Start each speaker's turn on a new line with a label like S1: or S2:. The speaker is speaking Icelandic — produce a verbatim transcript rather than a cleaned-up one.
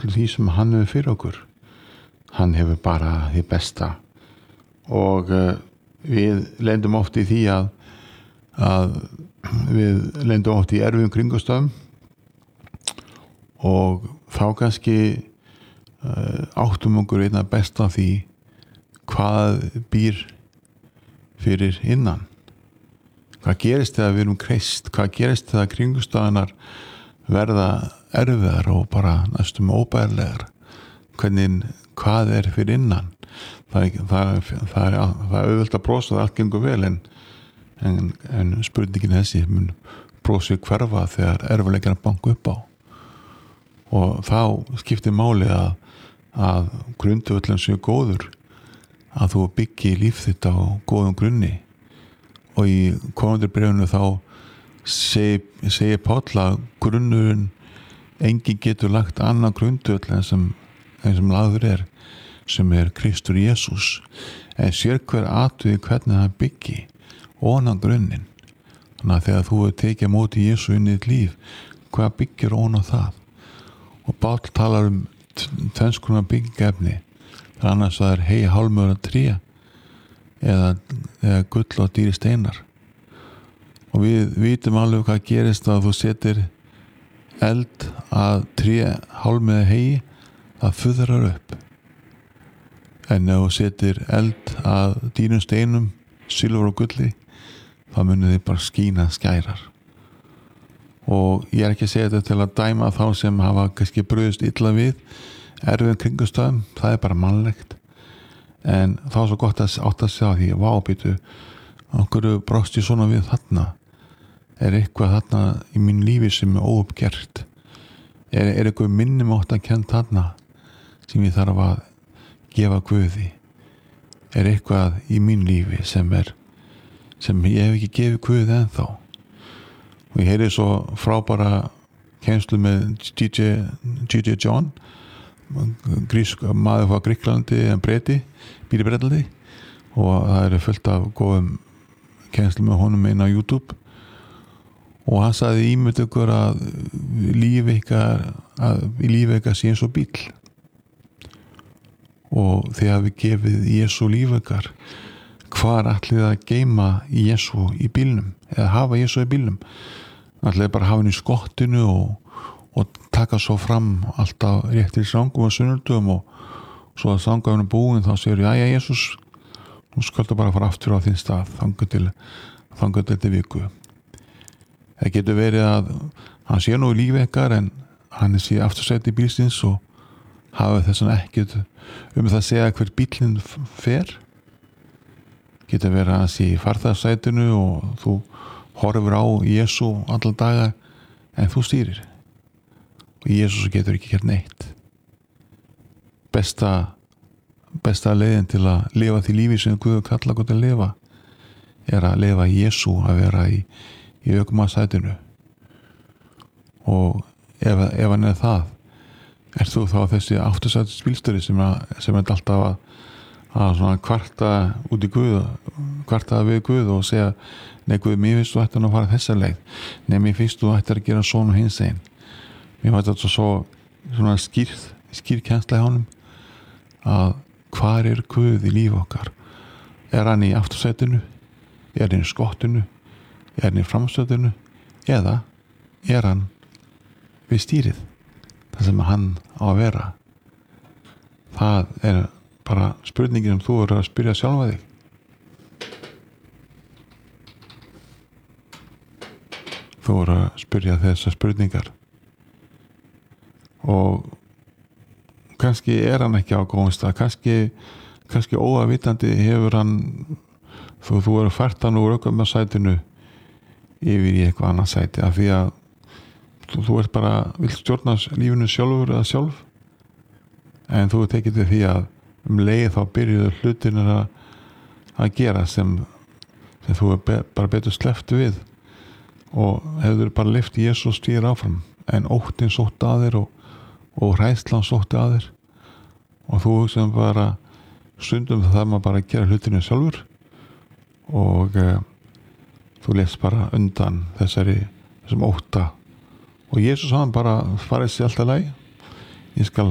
S1: öllu því sem hann hefur fyrir okkur. Hann hefur bara því besta og uh, við lendum oft í því að, að við lendum oft í erfiðum kringumstæðum og þá kannski uh, áttum okkur einna besta því hvað býr fyrir innan. Hvað gerist þegar við erum kreist? Hvað gerist þegar kringumstæðunar verða erfiðar og bara næstum óbærilegar? Hvernig, hvað er fyrir innan? Það er, það er, það er, það er auðvelt að brosa, það allt gengur vel en, en, en spurningin þessi mun brosið hverfa þegar erfiðleikar banka upp á. Og þá skiptir máli að, að grundvöllin séu góður, að þú byggi líf þitt á góðum grunni. Og í komandi bréfinu þá segir, segir Páll að grunnurinn enginn getur lagt annan grundvöll en sem, en sem lagður er, sem er Kristur Jesús. En sér hver atvið hvernig hann byggi onan grunninn. Þannig að þegar þú hefur tekið móti Jesú inn í þitt líf, hvað byggir onan það? Og Páll talar um tvenns konar byggingarefni. Það er annars að það er hei, hálmur og tré eða, eða gull og dýri steinar. Og við vitum alveg hvað gerist að þú setir eld að tré, hálm eða hei, það fuðrar upp. En ef þú setir eld að dýrum steinum, silfur og gulli, þá munið þið bara skína skærar. Og ég er ekki að segja þetta til að dæma þá sem hafa kannski brugðist illa við erfiðum kringumstæðum, það er bara mannlegt. En þá er svo gott að átta sig á því, vábýtu, okkur brást ég svona við þarna, er eitthvað þarna í mín lífi sem er óuppgert, er, er eitthvað minnum átt að kenna þarna sem ég þarf að gefa Guði, er eitthvað í mín lífi sem er sem ég hef ekki gefið Guði ennþá. Og ég heyri svo frábæra kennslu með G J John, grísk maður frá Gríklandi en breyti, býr í Bretlandi, og það eru fullt af góðum kennslu með honum inn á YouTube. Og hann sagði ímynd ykkur að lífi ykkar að lífi ykkar sé eins og bíll. Og þið hafi gefið Jesú líf ykkar, hvar ætlið að geyma Jesú í bílnum eða hafa Jesú í bílnum? Ætlið bara hafa hann í skottinu og og taka svo fram alltaf réttir sangum og sunnudum og svo að sangafinu búin þá segir ég, jæja Jesús, nú skaldu bara fara aftur á þinn stað þangu til, þangu til þetta viku. Það getur verið að hann sé nú í lífi ykkar en hann er sér aftursæti bílsins og hafa þess að ekkert um það að segja hver bílinn fer. Getur verið að hann sé í farþegasætinu og þú horfir á Jesú alla daga en þú stýrir. Og Jesús getur ekki gert neitt. Besta, besta leiðin til að lifa því lífi sem Guð kallar okkur til að lifa er að lifa Jesú, að vera í, í ökumannsætinu. Og ef, ef hann er það, er þú þá þessi aftursætis bílstjóri sem, að, sem er alltaf að, að svona kvarta út í Guð, kvarta við Guð og segja, nei Guð, mér finnst þú ættir að fara þessa leið, nei mér finnst þú ættir að gera svona hins einn. Mér finnst þetta svo svona skýr, skýr kennsla í honum að hvar er Guð í lífi okkar? Er hann í aftursætinu? Er hann í skottinu? Er hann í framstötinu? Eða er hann við stýrið? Það sem hann á að vera. Það er bara spurningin sem þú verður að spyrja sjálfa þig. Þú verður að spyrja þessar spurningar. Og kannski er hann ekki á góðum stað, kannski, kannski óavitandi hefur hann, þú, þú eru fært hann úr ökumannsætinu yfir í eitthvað annað sæti, af því að þú, þú ert bara, vilt stjórna lífinu sjálfur eða sjálf, en þú tekið til því að um leið þá byrjuðu hlutinir að, að gera sem, sem þú er be, bara betur sleppt við og hefur bara lyft Jesú stýr áfram, en óttinn sótti að þér og og hræðslan sótti að þér og þú sem bara stundum það maður bara að gera hlutinu sjálfur og e, þú lefst bara undan þessari þessum ótta og Jesús hann bara farið sér alltaf læg, ég skal